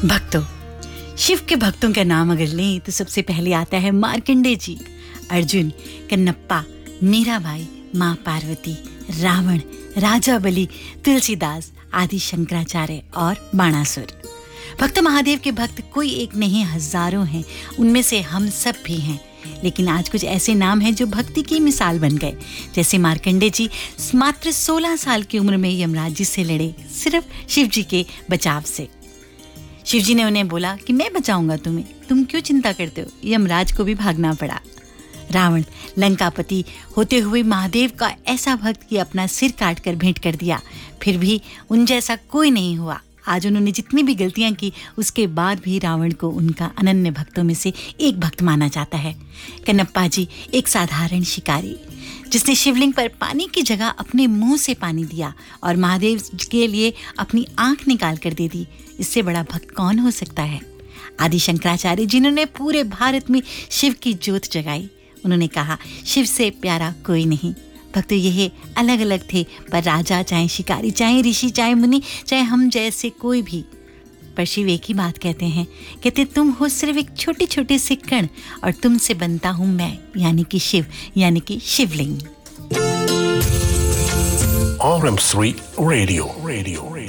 भक्तों, शिव के भक्तों का नाम अगर लें तो सबसे पहले आता है मार्कंडेय जी, अर्जुन, कन्नप्पा, मीराबाई, माँ पार्वती, रावण, राजा बलि, तुलसीदास आदि, शंकराचार्य और बाणासुर। भक्त महादेव के भक्त कोई एक नहीं, हजारों हैं। उनमें से हम सब भी हैं। लेकिन आज कुछ ऐसे नाम हैं जो भक्ति की मिसाल बन गए। जैसे मार्कंडेय जी मात्र 16 साल की उम्र में यमराज जी से लड़े, सिर्फ शिव जी के बचाव से। शिव जी ने उन्हें बोला कि मैं बचाऊंगा तुम्हें, तुम क्यों चिंता करते हो। यमराज को भी भागना पड़ा। रावण लंकापति होते हुए महादेव का ऐसा भक्त कि अपना सिर काट कर भेंट कर दिया, फिर भी उन जैसा कोई नहीं हुआ। आज उन्होंने जितनी भी गलतियां की, उसके बाद भी रावण को उनका अनन्य भक्तों में से एक भक्त माना जाता है। कन्नप्पा जी एक साधारण शिकारी, जिसने शिवलिंग पर पानी की जगह अपने मुंह से पानी दिया और महादेव के लिए अपनी आंख निकाल कर दे दी। इससे बड़ा भक्त कौन हो सकता है। आदि शंकराचार्य, जिन्होंने पूरे भारत में शिव की ज्योत जगाई, उन्होंने कहा शिव से प्यारा कोई नहीं। भक्त यह अलग अलग थे, पर राजा चाहे शिकारी, चाहे ऋषि, चाहे मुनि, चाहे हम जैसे कोई भी, पर शिव एक ही बात कहते हैं, कहते तुम हो सिर्फ एक छोटे छोटे से कण और तुमसे बनता हूं मैं, यानी कि शिव, यानी कि शिवलिंग। RM3 Radio.